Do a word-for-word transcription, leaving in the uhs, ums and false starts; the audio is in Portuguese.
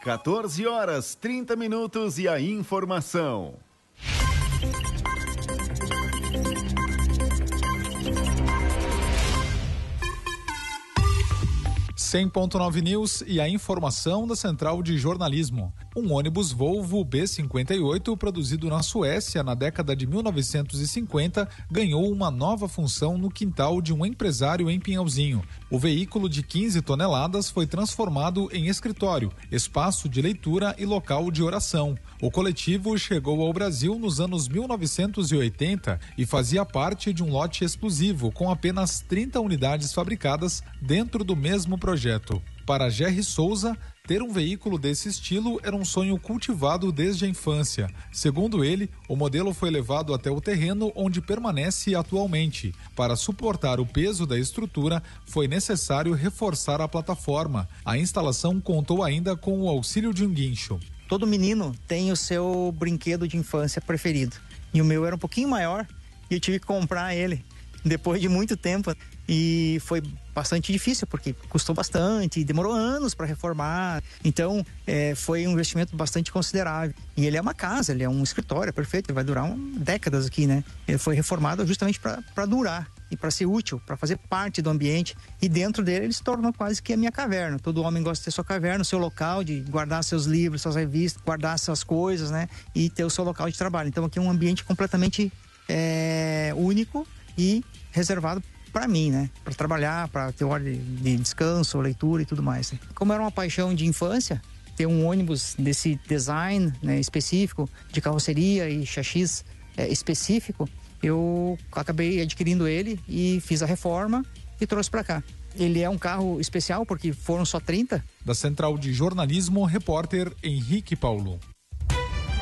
quatorze horas, trinta minutos e a informação. cem ponto nove News e a informação da Central de Jornalismo. Um ônibus Volvo B cinquenta e oito, produzido na Suécia na década de mil novecentos e cinquenta, ganhou uma nova função no quintal de um empresário em Pinhalzinho. O veículo de quinze toneladas foi transformado em escritório, espaço de leitura e local de oração. O coletivo chegou ao Brasil nos anos mil novecentos e oitenta e fazia parte de um lote exclusivo com apenas trinta unidades fabricadas dentro do mesmo projeto. Para Gerry Souza, ter um veículo desse estilo era um sonho cultivado desde a infância. Segundo ele, o modelo foi levado até o terreno onde permanece atualmente. Para suportar o peso da estrutura, foi necessário reforçar a plataforma. A instalação contou ainda com o auxílio de um guincho. Todo menino tem o seu brinquedo de infância preferido. E o meu era um pouquinho maior e eu tive que comprar ele depois de muito tempo. E foi bastante difícil, porque custou bastante, demorou anos para reformar. Então, é, foi um investimento bastante considerável. E ele é uma casa, ele é um escritório, é perfeito, ele vai durar um, décadas aqui, né? Ele foi reformado justamente para durar e para ser útil, para fazer parte do ambiente. E dentro dele ele se tornou quase que a minha caverna. Todo homem gosta de ter sua caverna, o seu local de guardar seus livros, suas revistas, guardar suas coisas, né? E ter o seu local de trabalho. Então aqui é um ambiente completamente é, único e reservado para mim, né? Para trabalhar, para ter hora de, de descanso, leitura e tudo mais. Né? Como era uma paixão de infância, ter um ônibus desse design, né, específico, de carroceria e chassis é, específico, eu acabei adquirindo ele e fiz a reforma e trouxe para cá. Ele é um carro especial porque foram só trinta. Da Central de Jornalismo, repórter Henrique Paulo.